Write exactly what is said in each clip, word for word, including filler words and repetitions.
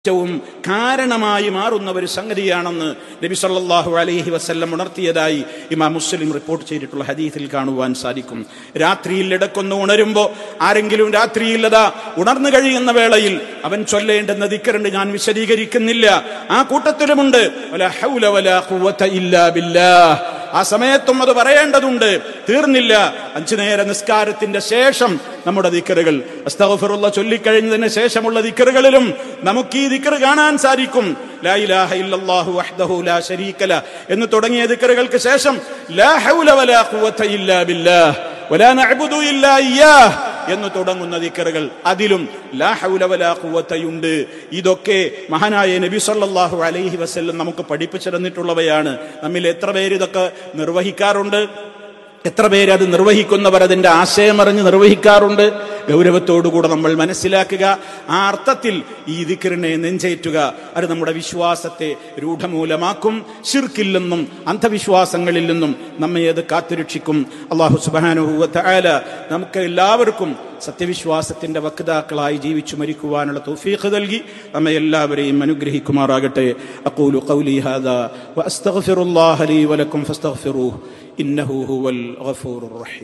വും കാരണമായി മാറുന്ന ഒരു സംഗതിയാണെന്ന് നബി സല്ലല്ലാഹു അലൈഹി വസല്ലം ഉണർത്തിയതായി ഇമാം മുസ്ലിം റിപ്പോർട്ട് ചെയ്തിട്ടുള്ള ഹദീസിൽ കാണുവാൻ സാധിക്കും. രാത്രിയിൽ ഇടക്കൊന്ന് ഉണരുമ്പോൾ ആരെങ്കിലും രാത്രിയിൽ അതാ ഉണർന്നു കഴിയുന്ന വേളയിൽ അവൻ ചൊല്ലേണ്ടുന്ന ദിക്റുണ്ട്, ഞാൻ വിശദീകരിക്കുന്നില്ല. ആ കൂട്ടത്തിലുമുണ്ട് വലാ ഹൗല വലാ ഖുവത ഇല്ലാ ബില്ലാഹ്. ആ സമയത്തും അത് പറയേണ്ടതുണ്ട്, തീർന്നില്ല. അഞ്ചു നേര നിസ്കാരത്തിന്റെ ശേഷം നമ്മുടെ ദിക്റുകൾ, അസ്തഗ്ഫിറുല്ലാഹ് ചൊല്ലിക്കഴിഞ്ഞതിന് ശേഷമുള്ള ദിക്റുകളിലും നമുക്ക് ഈ ദിക്ർ കാണാൻ സാധിക്കും. ലാ ഇലാഹ ഇല്ലല്ലാഹു വഹ്ദഹു ലാ ശരീക ലഹ് എന്ന് തുടങ്ങിയ ദിക്റുകൾക്ക് ശേഷം ലാ ഹൗല വലാ ഖുവത ഇല്ലാ ബില്ലാഹ് വലാ നഅ്ബുദു ഇല്ലാ ഇയ്യാഹ് എന്ന് തുടങ്ങുന്ന ദിക്റുകൾ, അതിലും ലാ ഹൗല വലാ ഖുവതയുണ്ട്. ഇതൊക്കെ മഹാനായ നബി സല്ലല്ലാഹു അലൈഹി വസല്ലം നമുക്ക് പഠിപ്പിച്ചു തന്നിട്ടുള്ളവയാണ്. നമ്മിൽ എത്ര പേര് ഇതൊക്കെ നിർവഹിക്കാറുണ്ട്? എത്ര പേര് അത് നിർവഹിക്കുന്നവർ അതിന്റെ ആശയമറിഞ്ഞ് നിർവഹിക്കാറുണ്ട്? ഗൗരവത്തോടുകൂടെ നമ്മൾ മനസ്സിലാക്കുക. ആ അർത്ഥത്തിൽ ഈ ദിക്റിനെ നെഞ്ചേറ്റുക. അത് നമ്മുടെ വിശ്വാസത്തെ രൂഢമൂലമാക്കും. ശിർക്കിൽ നിന്നും അന്ധവിശ്വാസങ്ങളിൽ നിന്നും നമ്മെ അത് കാത്തുരക്ഷിക്കും. അല്ലാഹു സുബ്ഹാനഹു വ തആല നമുക്ക് എല്ലാവർക്കും സത്യവിശ്വാസത്തിന്റെ വക്താക്കളായി ജീവിച്ചു മരിക്കുവാനുള്ള തൗഫീഖ് നൽകി നമ്മെ എല്ലാവരെയും അനുഗ്രഹിക്കുമാറാകട്ടെ. അഖൂലു ഖൗലി ഹാദാ വ അസ്തഗ്ഫിറുല്ലാഹ ലീ വലക്കും ഫസ്തഗ്ഫിറൂഹു ഇന്നഹു ഹുവൽ ഗഫൂറുർ റഹീം.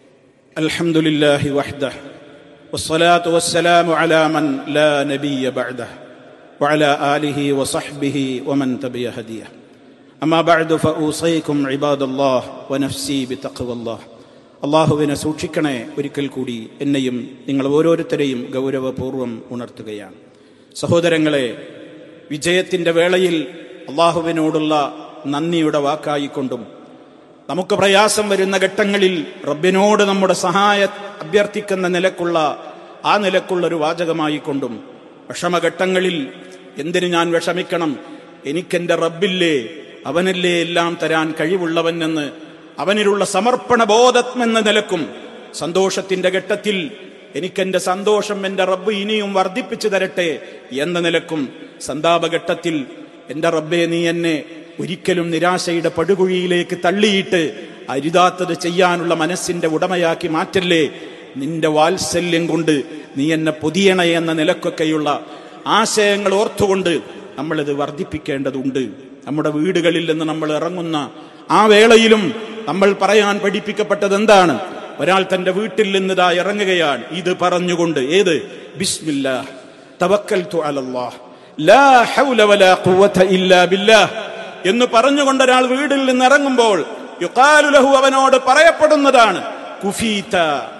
അൽഹംദുലില്ലാഹി വഹ്ദഹു വസ്സലാത്തു വസ്സലാമു അലാ മൻ ലാ നബിയ്യ ബഅദഹു വഅലാ ആലിഹി വസഹ്ബിഹി വമൻ തബിഅ ഹദിയഹു. അമ്മാ ബഅദു ഫഊസീകും ഇബാദല്ലാഹ് വനഫ്സി ബിതഖ്വല്ലാഹ്. അള്ളാഹുവിനെ സൂക്ഷിക്കണേ. ഒരിക്കൽ കൂടി എന്നെയും നിങ്ങൾ ഓരോരുത്തരെയും ഗൗരവപൂർവ്വം ഉണർത്തുകയാണ്. സഹോദരങ്ങളെ, വിജയത്തിന്റെ വേളയിൽ അള്ളാഹുവിനോടുള്ള നന്ദിയുടെ വാക്കായിക്കൊണ്ടും നമുക്ക് പ്രയാസം വരുന്ന ഘട്ടങ്ങളിൽ റബ്ബിനോട് നമ്മുടെ സഹായം അഭ്യർത്ഥിക്കുന്ന നിലക്കുള്ള ആ നിലക്കുള്ളൊരു വാചകമായിക്കൊണ്ടും വിഷമഘട്ടങ്ങളിൽ എന്തിന് ഞാൻ വിഷമിക്കണം, എനിക്കെന്റെ റബ്ബില്ലേ, അവനല്ലേ എല്ലാം തരാൻ കഴിവുള്ളവൻ എന്ന് അവനിലുള്ള സമർപ്പണ ബോധം എന്ന നിലക്കും, സന്തോഷത്തിന്റെ ഘട്ടത്തിൽ എനിക്കെന്റെ സന്തോഷം എന്റെ റബ്ബ് ഇനിയും വർദ്ധിപ്പിച്ചു തരട്ടെ എന്ന നിലക്കും, സന്താപഘട്ടത്തിൽ എന്റെ റബ്ബേ നീ എന്നെ ഒരിക്കലും നിരാശയുടെ പടുകുഴിയിലേക്ക് തള്ളിയിട്ട് അരുതാത്തത് ചെയ്യാനുള്ള മനസ്സിന്റെ ഉടമയാക്കി മാറ്റല്ലേ, നിന്റെ വാത്സല്യം കൊണ്ട് നീ എന്നെ പൊതിയണേ എന്ന നിലക്കൊക്കെയുള്ള ആശയങ്ങൾ ഓർത്തുകൊണ്ട് നമ്മളിത് വർദ്ധിപ്പിക്കേണ്ടതുണ്ട്. നമ്മുടെ വീടുകളിൽ നിന്ന് നമ്മൾ ഇറങ്ങുന്ന ആ വേളയിലും നമ്മൾ പറയാൻ പഠിപ്പിക്കപ്പെട്ടത് എന്താണ്? ഒരാൾ തന്റെ വീട്ടിൽ നിന്നിതാ ഇറങ്ങുകയാണ്, ഇത് പറഞ്ഞുകൊണ്ട്, ഏത്? ബിസ്മില്ലാഹ് തവക്കൽതു അലല്ലാഹ് ലാ ഹൗല വലാ ഖുവത ഇല്ലാ ബില്ലാഹ് എന്ന് പറഞ്ഞുകൊണ്ട് ഒരാൾ വീട്ടിൽ നിന്ന് ഇറങ്ങുമ്പോൾ യുഖാലു ലഹു, അവനോട് പറയപ്പെടുന്നതാണ്, കുഫീത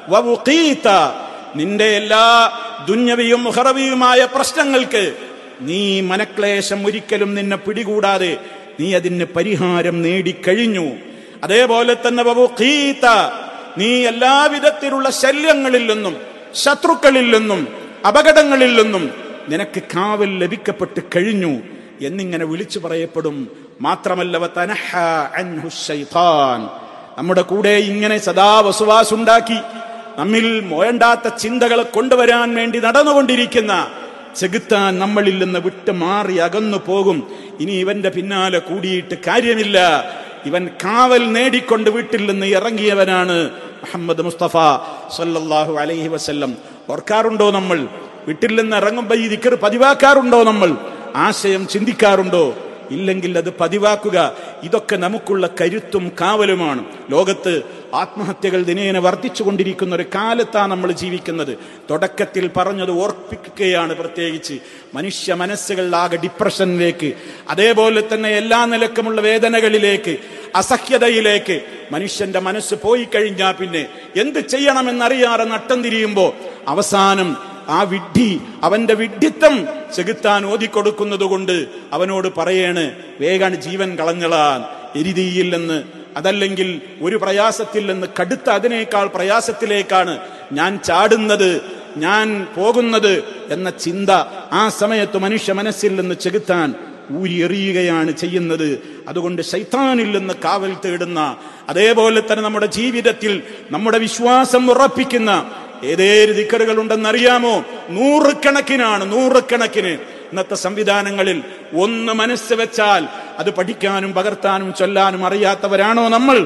വവുഖീത, നിന്റെ എല്ലാ ദുന്യവിയും ഉഖറവിയുമായ പ്രശ്നങ്ങൾക്ക് നീ മനക്ലേശം ഒരിക്കലും നിന്നെ പിടികൂടാതെ നീ അതിന് പരിഹാരം നേടിക്കഴിഞ്ഞു. അതേപോലെ തന്നെ വവുഖീത, നീ എല്ലാവിധത്തിലുള്ള ശല്യങ്ങളിൽ നിന്നും ശത്രുക്കളിൽ നിന്നും അപകടങ്ങളിൽ നിന്നും നിനക്ക് കാവൽ ലഭിക്കപ്പെട്ട് കഴിഞ്ഞു എന്നിങ്ങനെ വിളിച്ചു പറയപ്പെടും. മാത്രമല്ല വതനഹ അൻഹു ശൈത്താൻ, നമ്മുടെ കൂടെ ഇങ്ങനെ സദാ വസ്വാസുണ്ടാക്കി നമ്മിൽ വേണ്ടാത്ത ചിന്തകളെ കൊണ്ടുവരാൻ വേണ്ടി നടന്നുകൊണ്ടിരിക്കുന്ന ചെകുത്താൻ നമ്മളിൽ നിന്ന് വിട്ട് മാറി അകന്നു പോകും. ഇനി ഇവന്റെ പിന്നാലെ കൂടിയിട്ട് കാര്യമില്ല, ഇവൻ കാവൽ നേടിക്കൊണ്ട് വീട്ടിൽ നിന്ന് ഇറങ്ങിയവനാണ് മുഹമ്മദ് മുസ്തഫ സല്ലല്ലാഹു അലൈഹി വസല്ലം. ഓർക്കാറുണ്ടോ നമ്മൾ? വീട്ടിൽ നിന്ന് ഇറങ്ങുമ്പോൾ ഈ ദിക്ർ പതിവാക്കാറുണ്ടോ നമ്മൾ? ആശയം ചിന്തിക്കാറുണ്ടോ? ഇല്ലെങ്കിൽ അത് പതിവാക്കുക. ഇതൊക്കെ നമുക്കുള്ള കരുത്തും കാവലുമാണ്. ലോകത്ത് ആത്മഹത്യകൾ ദിനേന വർദ്ധിച്ചു കൊണ്ടിരിക്കുന്ന ഒരു കാലത്താണ് നമ്മൾ ജീവിക്കുന്നത്. തുടക്കത്തിൽ പറഞ്ഞത് ഓർപ്പിക്കുകയാണ്. പ്രത്യേകിച്ച് മനുഷ്യ മനസ്സുകളിലാകെ ഡിപ്രഷനിലേക്ക്, അതേപോലെ തന്നെ എല്ലാ നിലക്കുമുള്ള വേദനകളിലേക്ക്, അസഹ്യതയിലേക്ക് മനുഷ്യന്റെ മനസ്സ് പോയി കഴിഞ്ഞാൽ പിന്നെ എന്ത് ചെയ്യണമെന്നറിയാതെ നട്ടം തിരിയുമ്പോ അവസാനം ആ വിഡ്ഢി, അവന്റെ വിഡ്ഢിത്തം ചെകുത്താൻ ഓതിക്കൊടുക്കുന്നത് കൊണ്ട് അവനോട് പറയേണ്, വേഗം ജീവൻ കളഞ്ഞളാൻ, എരിതീയിൽ നിന്ന്, അതല്ലെങ്കിൽ ഒരു പ്രയാസത്തിൽ നിന്ന് കടുത്ത അതിനേക്കാൾ പ്രയാസത്തിലേക്കാണ് ഞാൻ ചാടുന്നത്, ഞാൻ പോകുന്നത് എന്ന ചിന്ത ആ സമയത്ത് മനുഷ്യ മനസ്സിൽ നിന്ന് ചെകുത്താൻ ഊരിയെറിയുകയാണ് ചെയ്യുന്നത്. അതുകൊണ്ട് ശൈത്താനിൽ നിന്ന് കാവൽ തേടുന്ന, അതേപോലെ തന്നെ നമ്മുടെ ജീവിതത്തിൽ നമ്മുടെ വിശ്വാസം ഉറപ്പിക്കുന്ന ഏതേത് ദിക്റുകൾ ഉണ്ടെന്നറിയാമോ? നൂറുകണക്കിനാണ്, നൂറുകണക്കിന്. ഇന്നത്തെ സംവിധാനങ്ങളിൽ ഒന്ന് മനസ്സ് വെച്ചാൽ അത് പഠിക്കാനും പകർത്താനും ചൊല്ലാനും അറിയാത്തവരാണോ നമ്മൾ?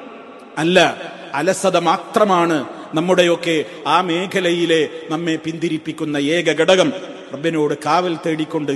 അല്ല, അലസത മാത്രമാണ് നമ്മുടെയൊക്കെ ആ മേഖലയിലെ നമ്മെ പിന്തിരിപ്പിക്കുന്ന ഏക ഘടകം. റബ്ബിനോട് കാവൽ തേടിക്കൊണ്ട്